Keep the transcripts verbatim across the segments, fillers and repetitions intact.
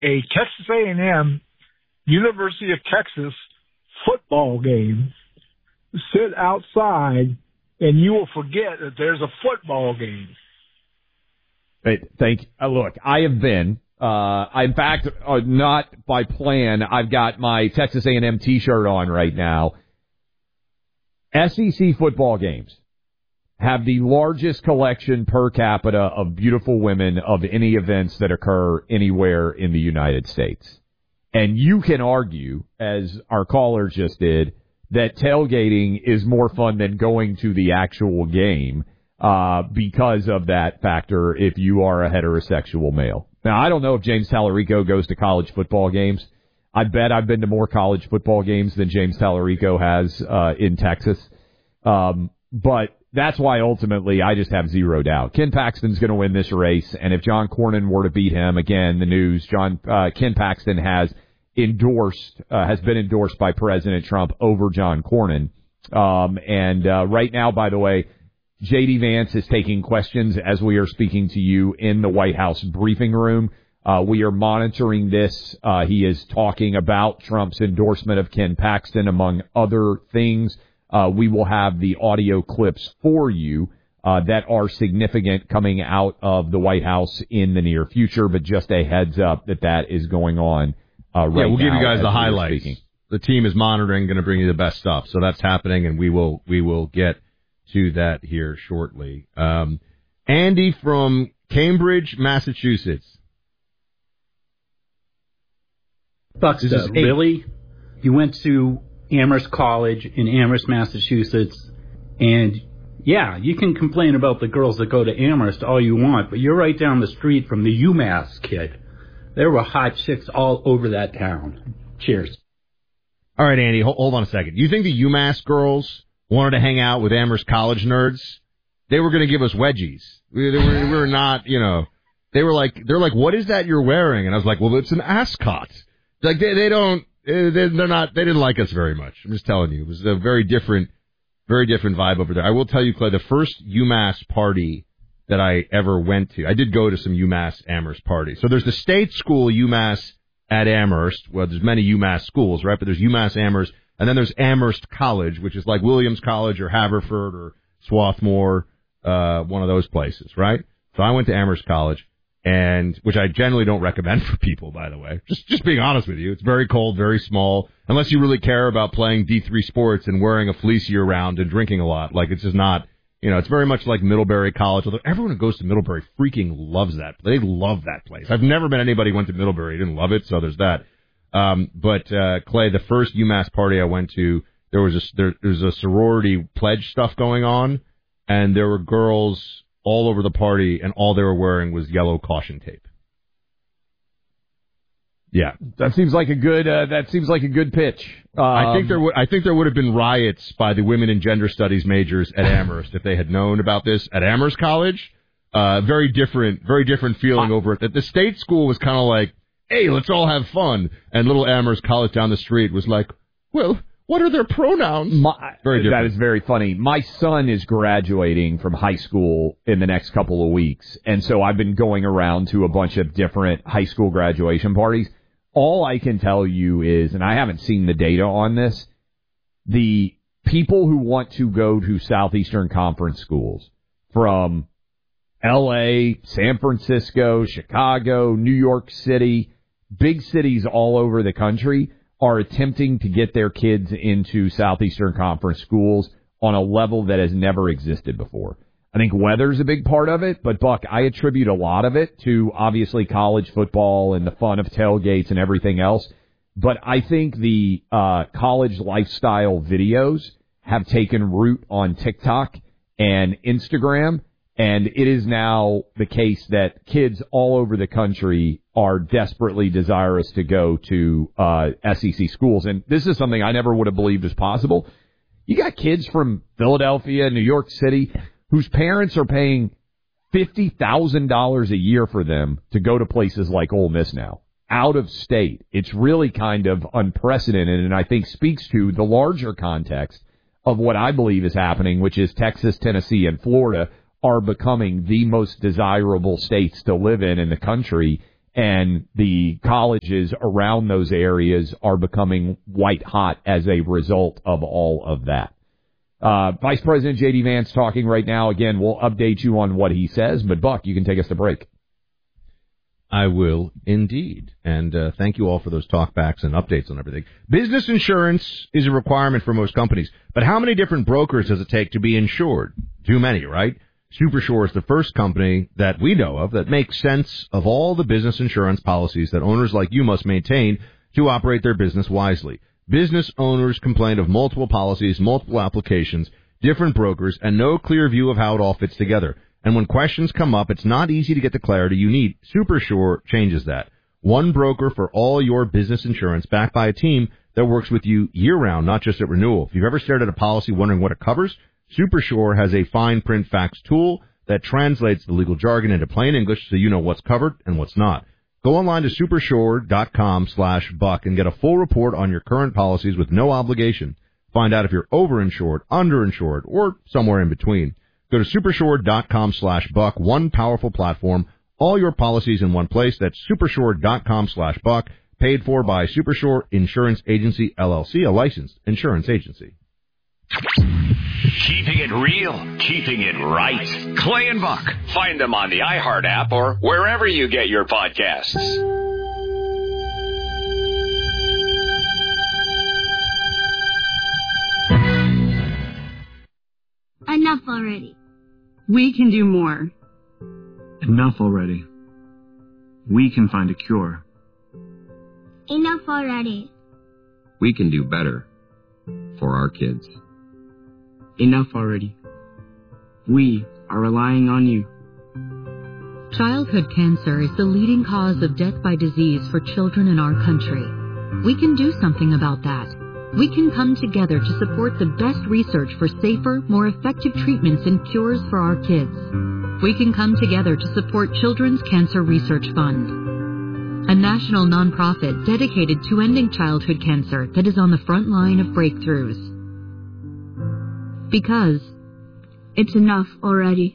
a Texas A and M University of Texas football game, sit outside, and you will forget that there's a football game. Hey, thank you. Uh, look, I have been, uh, in fact, uh, not by plan, I've got my Texas A and M T-shirt on right now. S E C football games have the largest collection per capita of beautiful women of any events that occur anywhere in the United States. And you can argue, as our caller just did, that tailgating is more fun than going to the actual game uh, because of that factor if you are a heterosexual male. Now, I don't know if James Tallarico goes to college football games. I bet I've been to more college football games than James Tallarico has uh, in Texas. Um, but that's why ultimately I just have zero doubt. Ken Paxton's going to win this race, and if John Cornyn were to beat him, again, the news, John uh, Ken Paxton has endorsed, uh, has been endorsed by President Trump over John Cornyn. Um, and uh, right now, by the way, J D. Vance is taking questions as we are speaking to you in the White House briefing room. Uh, we are monitoring this. Uh, he is talking about Trump's endorsement of Ken Paxton, among other things. Uh, we will have the audio clips for you uh, that are significant coming out of the White House in the near future, but just a heads up that that is going on uh, right now. Yeah, we'll give you guys the highlights. The team is monitoring, going to bring you the best stuff. So that's happening, and we will we will get to that here shortly. Um, Andy from Cambridge, Massachusetts. Buxton, really? You went to Amherst College in Amherst, Massachusetts, and yeah, you can complain about the girls that go to Amherst all you want, but you're right down the street from the UMass kid. There were hot chicks all over that town. Cheers. All right, Andy, hold, hold on a second. You think the UMass girls wanted to hang out with Amherst College nerds? They were going to give us wedgies. We, they were, we were not, you know, they were like, they're like, what is that you're wearing? And I was like, well, it's an ascot. Like, they, they don't, they're not, they didn't like us very much. I'm just telling you. It was a very different, very different vibe over there. I will tell you, Clay, the first UMass party that I ever went to, I did go to some UMass Amherst parties. So there's the state school UMass at Amherst. Well, there's many UMass schools, right? But there's UMass Amherst, and then there's Amherst College, which is like Williams College or Haverford or Swarthmore, uh, one of those places, right? So I went to Amherst College, and which I generally don't recommend for people, by the way. Just just being honest with you. It's very cold, very small. Unless you really care about playing D three sports and wearing a fleece year-round and drinking a lot. Like, it's just not, you know, it's very much like Middlebury College. Although everyone who goes to Middlebury freaking loves that. They love that place. I've never met anybody who went to Middlebury who didn't love it, so there's that. Um, but, uh, Clay, the first UMass party I went to, there was a, there, there was a sorority pledge stuff going on, and there were girls all over the party, and all they were wearing was yellow caution tape. Yeah, that seems like a good. Uh, that seems like a good pitch. Um, I think there would. I think there would have been riots by the women and gender studies majors at Amherst if they had known about this at Amherst College. Uh, very different, very different feeling I, over it. That the state school was kind of like, "Hey, let's all have fun," and little Amherst College down the street was like, "Well, what are their pronouns?" My, very different. That is very funny. My son is graduating from high school in the next couple of weeks, and so I've been going around to a bunch of different high school graduation parties. All I can tell you is, and I haven't seen the data on this, the people who want to go to Southeastern Conference schools from L A, San Francisco, Chicago, New York City, big cities all over the country are attempting to get their kids into Southeastern Conference schools on a level that has never existed before. I think weather's a big part of it, but, Buck, I attribute a lot of it to, obviously, college football and the fun of tailgates and everything else. But I think the uh college lifestyle videos have taken root on TikTok and Instagram, and it is now the case that kids all over the country are desperately desirous to go to uh S E C schools. And this is something I never would have believed was possible. You got kids from Philadelphia, New York City, whose parents are paying fifty thousand dollars a year for them to go to places like Ole Miss now, out of state. It's really kind of unprecedented, and I think speaks to the larger context of what I believe is happening, which is Texas, Tennessee, and Florida are becoming the most desirable states to live in in the country. and the colleges around those areas are becoming white hot as a result of all of that. Uh, Vice President J D. Vance talking right now. Again, we'll update you on what he says, but Buck, you can take us to break. I will indeed. And uh, thank you all for those talkbacks and updates on everything. Business insurance is a requirement for most companies, but how many different brokers does it take to be insured? Too many, right? Supersure is the first company that we know of that makes sense of all the business insurance policies that owners like you must maintain to operate their business wisely. Business owners complain of multiple policies, multiple applications, different brokers, and no clear view of how it all fits together. And when questions come up, it's not easy to get the clarity you need. Supersure changes that. One broker for all your business insurance, backed by a team that works with you year-round, not just at renewal. If you've ever stared at a policy wondering what it covers, Supersure has a fine print facts tool that translates the legal jargon into plain English so you know what's covered and what's not. Go online to supersure.com slash buck and get a full report on your current policies with no obligation. Find out if you're overinsured, underinsured, or somewhere in between. Go to supersure.com slash buck, one powerful platform, all your policies in one place. That's supersure.com slash buck, paid for by Supersure Insurance Agency, L L C, a licensed insurance agency. Keeping it real, keeping it right. Clay and Buck. Find them on the iHeart app or wherever you get your podcasts. Enough already. We can do more. Enough already. We can find a cure. Enough already. We can do better for our kids. Enough already. We are relying on you. Childhood cancer is the leading cause of death by disease for children in our country. We can do something about that. We can come together to support the best research for safer, more effective treatments and cures for our kids. We can come together to support Children's Cancer Research Fund, a national nonprofit dedicated to ending childhood cancer that is on the front line of breakthroughs. Because it's enough already.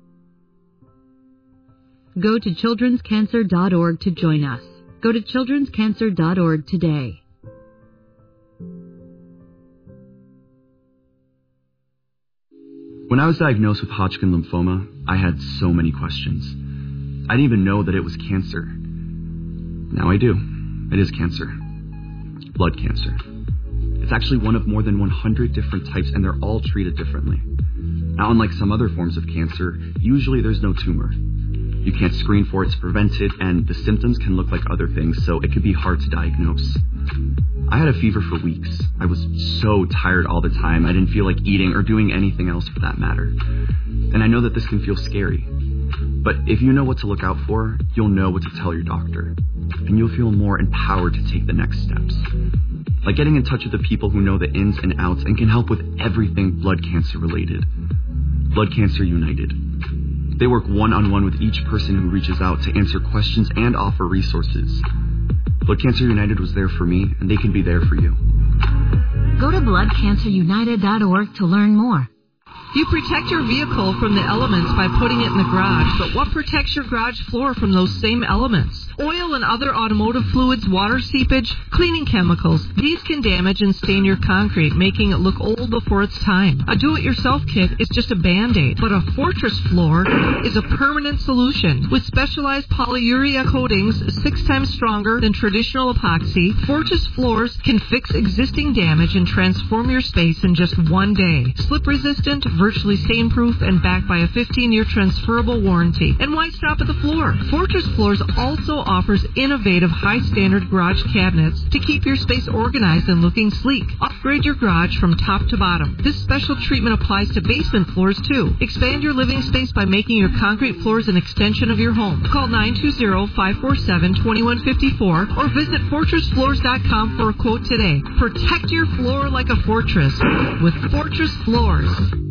Go to children's cancer dot org to join us. Go to children's cancer dot org today. When I was diagnosed with Hodgkin lymphoma, I had so many questions. I didn't even know that it was cancer. Now I do. It is cancer. Blood cancer. It's actually one of more than one hundred different types, and they're all treated differently. Now, unlike some other forms of cancer, usually there's no tumor. You can't screen for it to prevent it, and the symptoms can look like other things, so it can be hard to diagnose. I had a fever for weeks. I was so tired all the time, I didn't feel like eating or doing anything else for that matter. And I know that this can feel scary. But if you know what to look out for, you'll know what to tell your doctor. And you'll feel more empowered to take the next steps. Like getting in touch with the people who know the ins and outs and can help with everything blood cancer related. Blood Cancer United. They work one-on-one with each person who reaches out to answer questions and offer resources. Blood Cancer United was there for me, and they can be there for you. Go to blood cancer united dot org to learn more. You protect your vehicle from the elements by putting it in the garage, but what protects your garage floor from those same elements? Oil and other automotive fluids, water seepage, cleaning chemicals. These can damage and stain your concrete, making it look old before its time. A do-it-yourself kit is just a Band-Aid, but a Fortress floor is a permanent solution. With specialized polyurea coatings six times stronger than traditional epoxy, Fortress floors can fix existing damage and transform your space in just one day. Slip-resistant, virtually stain-proof, and backed by a fifteen-year transferable warranty. And why stop at the floor? Fortress Floors also offers innovative high-standard garage cabinets to keep your space organized and looking sleek. Upgrade your garage from top to bottom. This special treatment applies to basement floors, too. Expand your living space by making your concrete floors an extension of your home. Call nine two zero, five four seven, two one five four or visit fortress floors dot com for a quote today. Protect your floor like a fortress with Fortress Floors.